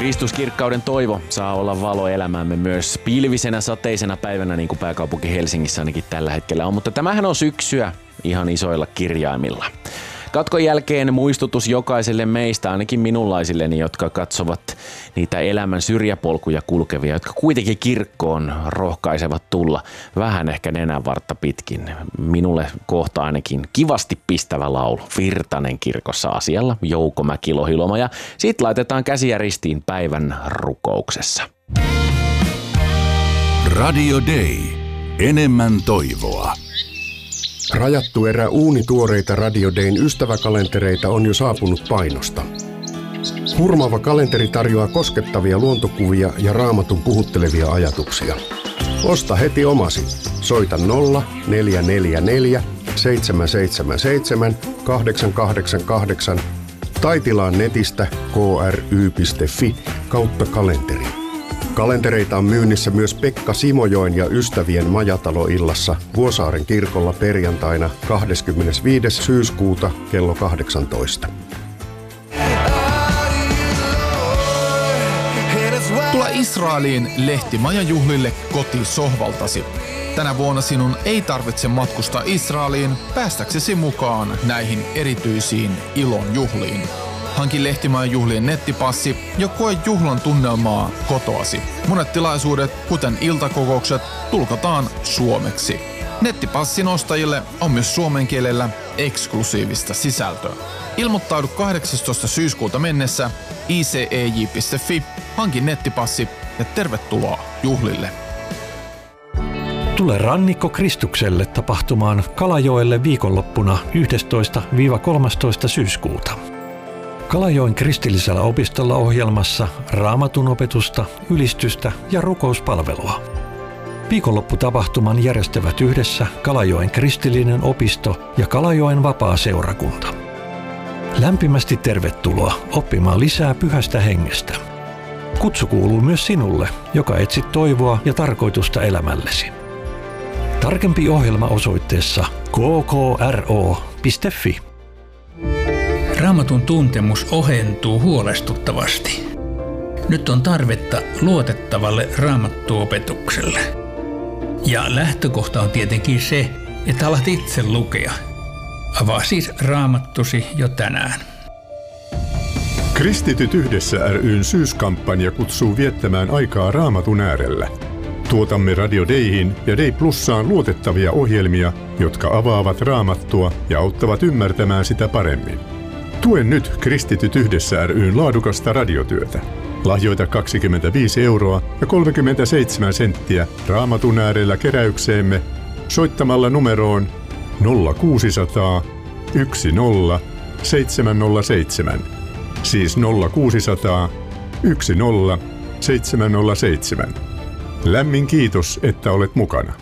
Kristuskirkkauden toivo saa olla valo elämäämme myös pilvisenä sateisena päivänä, niin kuin pääkaupunki Helsingissä ainakin tällä hetkellä on. Mutta tämähän on syksyä ihan isoilla kirjaimilla. Katkon jälkeen muistutus jokaiselle meistä, ainakin minunlaisilleni, jotka katsovat niitä elämän syrjäpolkuja kulkevia, jotka kuitenkin kirkkoon rohkaisevat tulla vähän ehkä nenänvartta pitkin. Minulle kohta ainakin kivasti pistävä laulu, Virtanen kirkossa asialla, Jouko Mäki-Lohiloma, ja sit laitetaan käsiä ristiin päivän rukouksessa. Radio Day. Enemmän toivoa. Rajattu erä uunituoreita Radio Dayn ystäväkalentereita on jo saapunut painosta. Hurmaava kalenteri tarjoaa koskettavia luontokuvia ja Raamatun puhuttelevia ajatuksia. Osta heti omasi. Soita 0444 777 888 tai tilaa netistä kry.fi/kalenteri. Kalentereita on myynnissä myös Pekka Simojoen ja ystävien majataloillassa Vuosaaren kirkolla perjantaina 25. syyskuuta kello 18. Tule Israeliin lehtimajajuhlille kotisohvaltasi. Tänä vuonna sinun ei tarvitse matkustaa Israeliin päästäksesi mukaan näihin erityisiin ilon juhliin. Hanki lehtimajajuhlien nettipassi ja koe juhlan tunnelmaa kotoasi. Monet tilaisuudet, kuten iltakokoukset, tulkataan suomeksi. Nettipassin ostajille on myös suomen kielellä eksklusiivista sisältöä. Ilmoittaudu 18. syyskuuta mennessä icej.fi, hanki nettipassi ja tervetuloa juhlille. Tule Rannikko Kristukselle tapahtumaan Kalajoelle viikonloppuna 11-13. syyskuuta. Kalajoen kristillisellä opistolla ohjelmassa Raamatun opetusta, ylistystä ja rukouspalvelua. Viikonlopputapahtuman järjestävät yhdessä Kalajoen kristillinen opisto ja Kalajoen vapaa-seurakunta. Lämpimästi tervetuloa oppimaan lisää Pyhästä Hengestä. Kutsu kuuluu myös sinulle, joka etsit toivoa ja tarkoitusta elämällesi. Tarkempi ohjelma osoitteessa kkro.fi. Raamatun tuntemus ohentuu huolestuttavasti. Nyt on tarvetta luotettavalle raamattuopetukselle. Ja lähtökohta on tietenkin se, että alat itse lukea. Avaa siis Raamattusi jo tänään. Kristityt yhdessä ry:n syyskampanja kutsuu viettämään aikaa Raamatun äärellä. Tuotamme Radio Dayhin ja Day Plussaan luotettavia ohjelmia, jotka avaavat Raamattua ja auttavat ymmärtämään sitä paremmin. Tue nyt Kristityt yhdessä ry:n laadukasta radiotyötä. Lahjoita 25 € ja 37 senttiä Raamatun äärellä keräykseemme soittamalla numeroon 0600 10 707. Siis 0600 10 707. Lämmin kiitos, että olet mukana.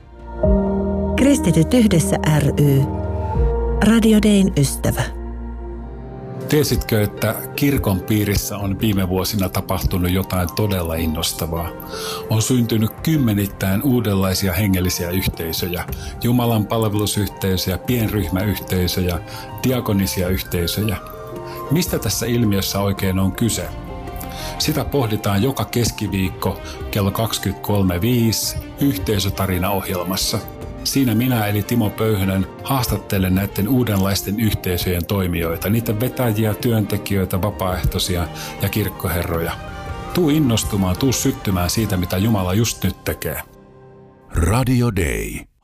Kristityt yhdessä ry. Radio Dayn ystävä. Tiesitkö, että kirkon piirissä on viime vuosina tapahtunut jotain todella innostavaa? On syntynyt kymmenittäin uudenlaisia hengellisiä yhteisöjä, Jumalan palvelusyhteisöjä, pienryhmäyhteisöjä, diakonisia yhteisöjä. Mistä tässä ilmiössä oikein on kyse? Sitä pohditaan joka keskiviikko kello 23.5 Yhteisötarina-ohjelmassa. Siinä minä eli Timo Pöyhönen haastattelen näiden uudenlaisten yhteisöjen toimijoita, niiden vetäjiä, työntekijöitä, vapaaehtoisia ja kirkkoherroja. Tuu innostumaan, tuu syttymään siitä, mitä Jumala just nyt tekee. Radio Day.